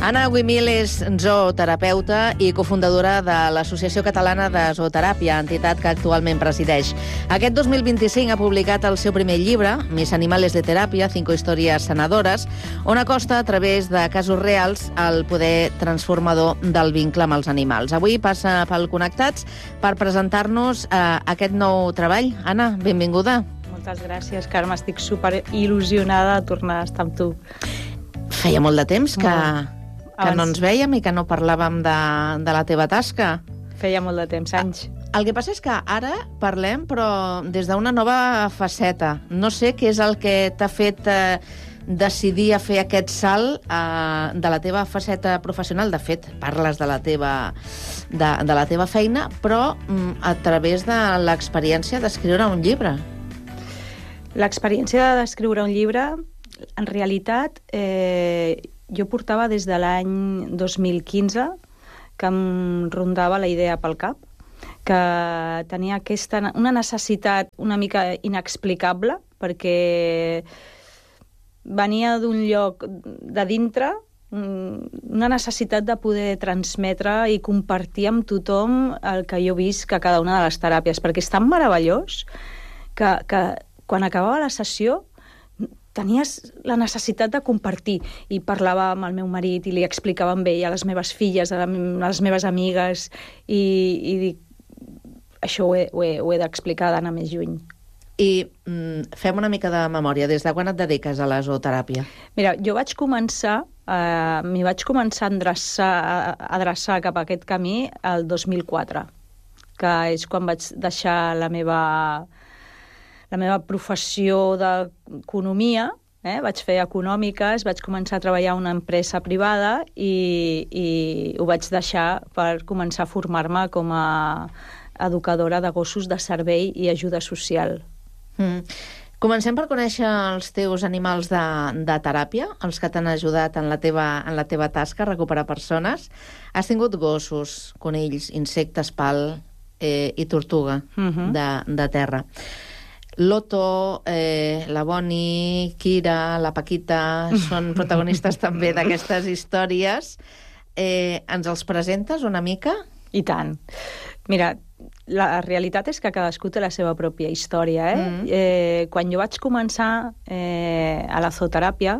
Anna Wimil és zooterapeuta i cofundadora de l'Associació Catalana de Zooteràpia, entitat que actualment presideix. Aquest 2025 ha publicat el seu primer llibre, Mis animales de teràpia, 5 històries sanadores, on acosta a través de casos reals el poder transformador del vincle amb els animals. Avui passa pel Connectats per presentar-nos aquest nou treball. Anna, benvinguda. Moltes gràcies, Carme. Estic super il·lusionada de tornar a estar amb tu. Feia molt de temps que no ens vèiem i que no parlàvem de la teva tasca. Feia molt de temps, anys. El que passa és que ara parlem, però des d'una nova faceta. No sé què és el que t'ha fet decidir a fer aquest salt de la teva faceta professional. De fet, parles de la teva feina, però a través de l'experiència d'escriure un llibre. L'experiència d'escriure un llibre, en realitat, jo portava des de l'any 2015 que em rondava la idea pel cap, que tenia una necessitat una mica inexplicable, perquè venia d'un lloc de dintre, una necessitat de poder transmetre i compartir amb tothom el que jo visc a cada una de les teràpies, perquè és tan meravellós que quan acabava la sessió tenies la necessitat de compartir, i parlava amb el meu marit i li explicava amb ell, a les meves filles, a les meves amigues, i dic, això ho he d'explicar, d'anar més lluny. I fem una mica de memòria. Des de quan et dediques a la zooteràpia? Mira, jo m'hi vaig començar a adreçar cap a aquest camí el 2004, que és quan vaig deixar la meva professió d'economia, vaig fer econòmiques, vaig començar a treballar a una empresa privada i ho vaig deixar per començar a formar-me com a educadora de gossos de servei i ajuda social. Comencem per conèixer els teus animals de teràpia, els que t'han ajudat en la teva tasca a recuperar persones. Has tingut gossos, conills, insectes, pal i tortuga de terra. Loto, la Boni, Kira, la Paquita són protagonistes també d'aquestes històries. Ens els presentes una mica? I tant. Mira, la realitat és que cadascú té la seva pròpia història. Quan jo vaig començar a la zooteràpia,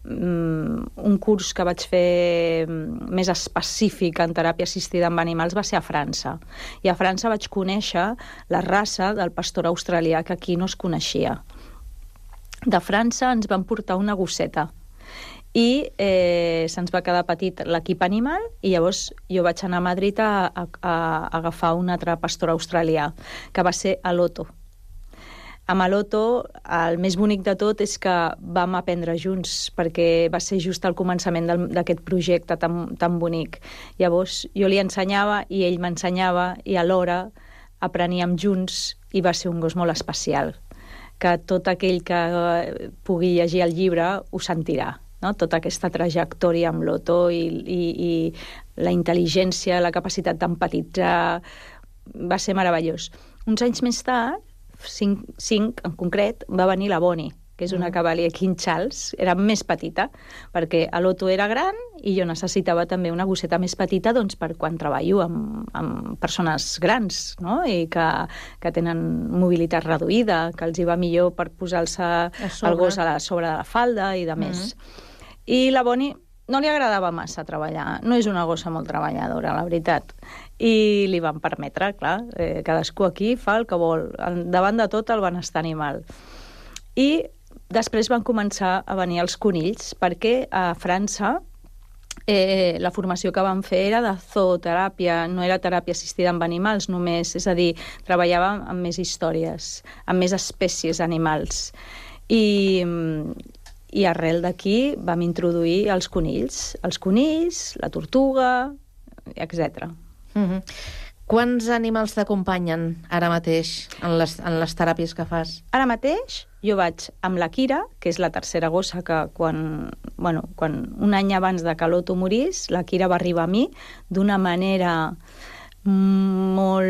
un curs que vaig fer més específic en teràpia assistida amb animals va ser a França. I a França vaig conèixer la raça del pastor australià, que aquí no es coneixia. De França ens van portar una gosseta i se'ns va quedar petit l'equip animal, i llavors jo vaig anar a Madrid a agafar un altre pastor australià, que va ser Aloto. Amb Aloto, el més bonic de tot és que vam aprendre junts, perquè va ser just al començament d'aquest projecte tan bonic. Llavors jo li ensenyava i ell m'ensenyava, i alhora apreníem junts, i va ser un gos molt especial, que tot aquell que pugui llegir el llibre ho sentirà. Tota aquesta trajectòria amb l'Otto i la intel·ligència, la capacitat d'empatitzar, va ser meravellós. Uns anys més tard, 5 en concret, va venir la Boni, que és una cavalier King Charles. Era més petita, perquè l'Otto era gran i jo necessitava també una gosseta més petita, doncs, per quan treballo amb persones grans, no? I que tenen mobilitat reduïda, que els hi va millor per posar-se el gos a sobre de la falda i de més. I la Boni no li agradava massa treballar. No és una gossa molt treballadora, la veritat. I li van permetre, clar, cadascú aquí fa el que vol. Davant de tot el benestar animal. I després van començar a venir els conills, perquè a França la formació que van fer era de zooteràpia, no era teràpia assistida amb animals només, és a dir, treballàvem amb més històries, amb més espècies animals. I arrel d'aquí vam introduir els conills, la tortuga, etc. Quants animals t'acompanyen ara mateix en les teràpies que fas? Ara mateix jo vaig amb la Kira, que és la tercera gossa que quan un any abans de que l'Otto morís, la Kira va arribar a mi d'una manera molt,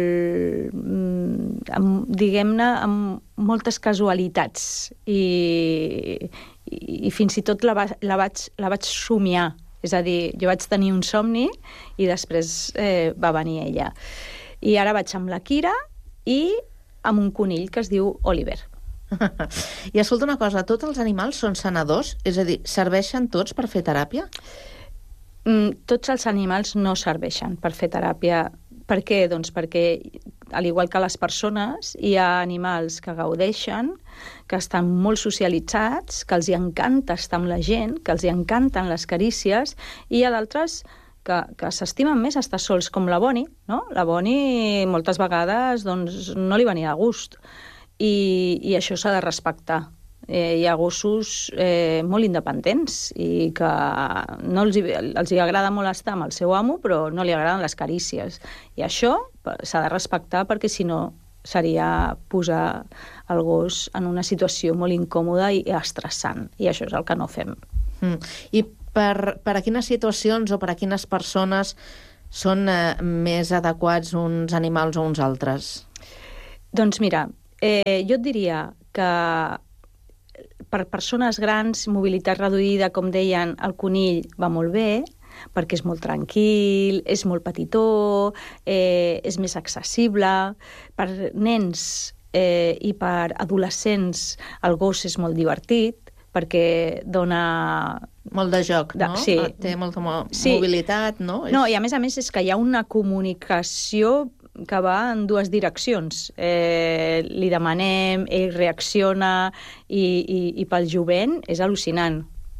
diguem-ne, amb moltes casualitats, i fins i tot la vaig somiar. És a dir, jo vaig tenir un somni i després va venir ella. I ara vaig amb la Kira i amb un conill que es diu Oliver. I escolta una cosa, tots els animals són sanadors? És a dir, serveixen tots per fer teràpia? Tots els animals no serveixen per fer teràpia. Per què? Doncs perquè, al igual que les persones, hi ha animals que gaudeixen, que estan molt socialitzats, que els hi encanta estar amb la gent, que els hi encanten les carícies, i hi ha d'altres que s'estimen més estar sols, com la Bonnie, no? La Bonnie moltes vegades doncs, no li venia de gust, i això s'ha de respectar. Hi ha gossos molt independents i que no els hi agrada molt estar amb el seu amo, però no li agraden les carícies. I això s'ha de respectar perquè, si no, seria posar el gos en una situació molt incòmoda i estressant. I això és el que no fem. I per a quines situacions o per a quines persones són més adequats uns animals o uns altres? Doncs mira, jo et diria que per persones grans, mobilitat reduïda, com deien, el conill va molt bé, perquè és molt tranquil, és molt petitó, és més accessible. Per nens i per adolescents el gos és molt divertit, perquè dona... Molt de joc, no? Sí. Té molta mobilitat, no? No, i a més és que hi ha una comunicació que va en dues direccions. Li demanem, ell reacciona, i pel jovent és al·lucinant.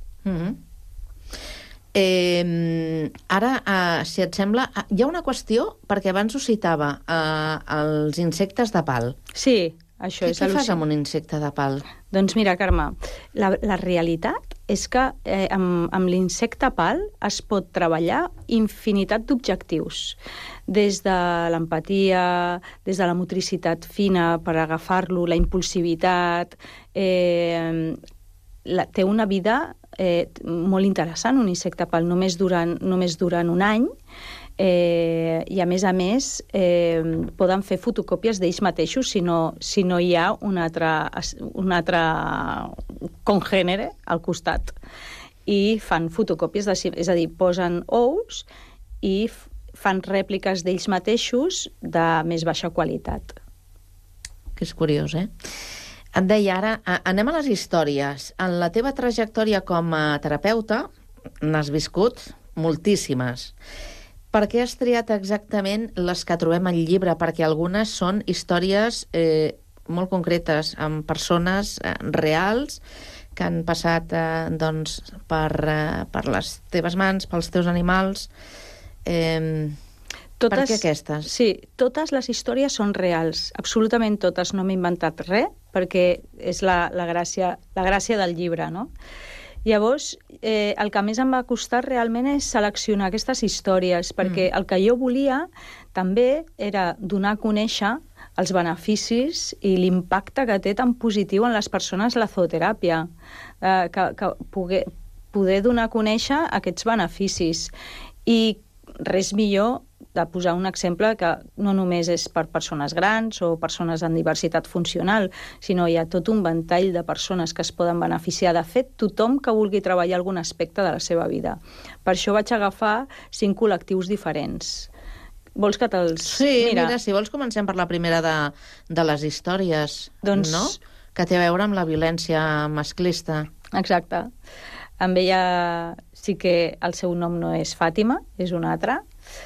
Ara, si et sembla, hi ha una qüestió, perquè abans ho citava, els insectes de pal. Sí, això és al·lucinant. Què fas amb un insecte de pal? Doncs mira, Carme, la realitat és que amb l'insecte pal es pot treballar infinitat d'objectius. Des de l'empatia, des de la motricitat fina per agafar-lo, la impulsivitat... té una vida molt interessant, un insecte pal, només durant un any, i a més poden fer fotocòpies d'ells mateixos si no hi ha un altre congènere al costat, i fan fotocòpies, és a dir, posen ous i fan rèpliques d'ells mateixos de més baixa qualitat. Que és curiós, Et deia ara, anem a les històries. En la teva trajectòria com a terapeuta n'has viscut moltíssimes. Per què has triat exactament les que trobem al llibre? Perquè algunes són històries molt concretes, amb persones reals que han passat per les teves mans, pels teus animals. Per què aquestes? Sí, totes les històries són reals, absolutament totes, no m'he inventat res, perquè és la gràcia del llibre, no? Llavors, el que més em va costar realment és seleccionar aquestes històries, perquè el que jo volia també era donar a conèixer els beneficis i l'impacte que té tan positiu en les persones la zooteràpia, que poder donar a conèixer aquests beneficis. I res millor de posar un exemple que no només és per persones grans o persones amb diversitat funcional, sinó hi ha tot un ventall de persones que es poden beneficiar. De fet, tothom que vulgui treballar algun aspecte de la seva vida. Per això vaig agafar 5 col·lectius diferents. Vols que te'ls... Sí, mira, si vols comencem per la primera de les històries, doncs... no? Que té a veure amb la violència masclista. Exacte. Amb ella sí que el seu nom no és Fàtima, és una altra,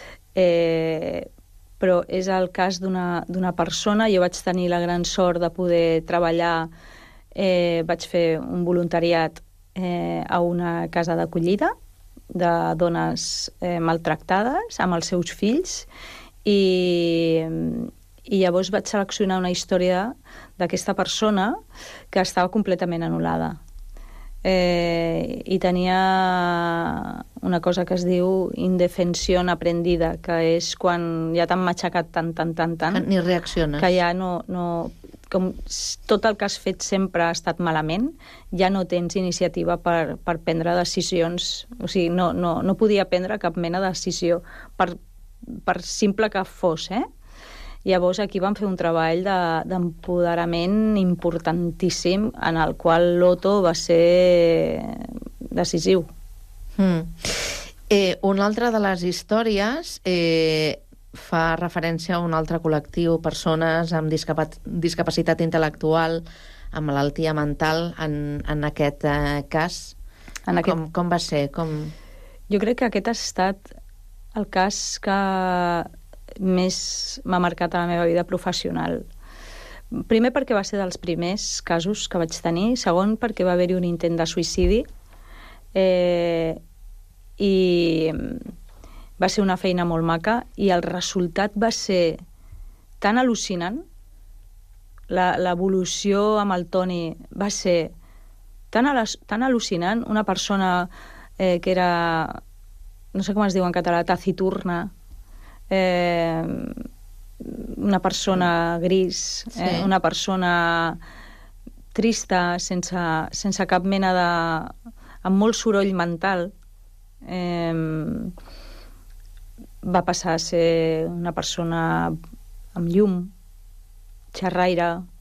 però és el cas d'una persona. Jo vaig tenir la gran sort de poder treballar, vaig fer un voluntariat a una casa d'acollida de dones maltractades amb els seus fills, i llavors vaig seleccionar una història d'aquesta persona que estava completament anul·lada. I tenia una cosa que es diu indefensió aprendida, que és quan ja t'han matxacat tant... Ni reacciones. Que ja no... Com tot el que has fet sempre ha estat malament, ja no tens iniciativa per prendre decisions. O sigui, no podia prendre cap mena de decisió, per simple que fos, Llavors aquí vam fer un treball d'empoderament importantíssim, en el qual l'Otto va ser decisiu. Una altra de les històries fa referència a un altre col·lectiu, persones amb discapacitat intel·lectual, amb malaltia mental, en aquest cas. Com va ser? Jo crec que aquest ha estat el cas que més m'ha marcat a la meva vida professional. Primer perquè va ser dels primers casos que vaig tenir, segon perquè va haver-hi un intent de suïcidi i va ser una feina molt maca i el resultat va ser tan al·lucinant, l'evolució amb el Toni va ser tan al·lucinant, una persona que era, no sé com es diu en català, taciturna, una persona gris, una persona trista, sense cap mena de... amb molt soroll mental, va passar a ser una persona amb llum, xerraire,